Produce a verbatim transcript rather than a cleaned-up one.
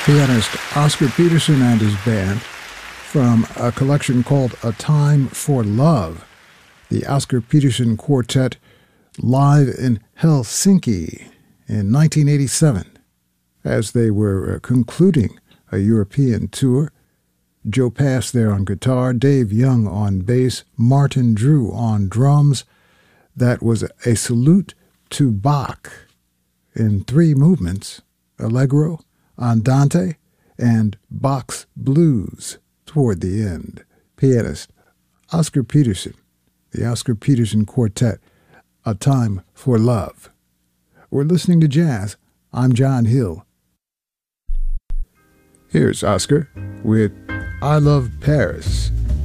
Pianist Oscar Peterson and his band from a collection called A Time for Love, the Oscar Peterson Quartet live in Helsinki in nineteen eighty-seven. As they were concluding a European tour, Joe Pass there on guitar, Dave Young on bass, Martin Drew on drums. That was a salute to Bach in three movements, Allegro, Andante, and Bach's Blues toward the end. Pianist Oscar Peterson, the Oscar Peterson Quartet, A Time for Love. We're listening to jazz. I'm John Hill. Here's Oscar with I Love Paris.